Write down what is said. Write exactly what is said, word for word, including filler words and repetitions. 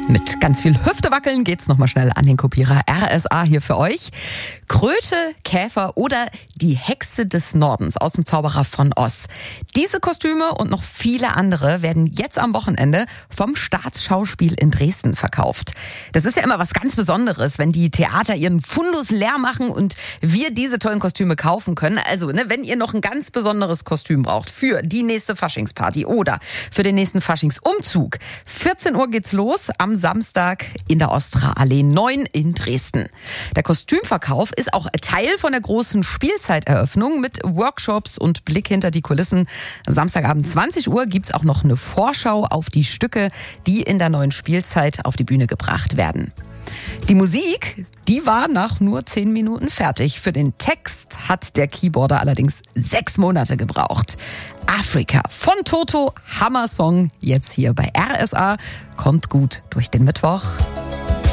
Mit ganz viel Hüftewackeln geht's nochmal schnell an den Kopierer. R S A hier für euch. Kröte, Käfer oder die Hexe des Nordens aus dem Zauberer von Oz. Diese Kostüme und noch viele andere werden jetzt am Wochenende vom Staatsschauspiel in Dresden verkauft. Das ist ja immer was ganz Besonderes, wenn die Theater ihren Fundus leer machen und wir diese tollen Kostüme kaufen können. Also, ne, wenn ihr noch ein ganz besonderes Kostüm braucht für die nächste Faschingsparty oder für den nächsten Faschingsumzug. vierzehn Uhr geht's los am Samstag in der Ostra-Allee neun in Dresden. Der Kostümverkauf ist auch Teil von der großen Spielzeiteröffnung mit Workshops und Blick hinter die Kulissen. Samstagabend zwanzig Uhr gibt's auch noch eine Vorschau auf die Stücke, die in der neuen Spielzeit auf die Bühne gebracht werden. Die Musik, die war nach nur zehn Minuten fertig. Für den Text hat der Keyboarder allerdings sechs Monate gebraucht. Afrika von Toto, Hammer-Song, jetzt hier bei R S A. Kommt gut durch den Mittwoch.